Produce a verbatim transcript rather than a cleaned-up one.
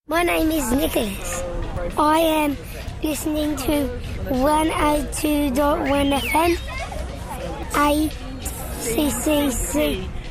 My name is Nicholas. I am listening to one oh two point one F M, A C C C.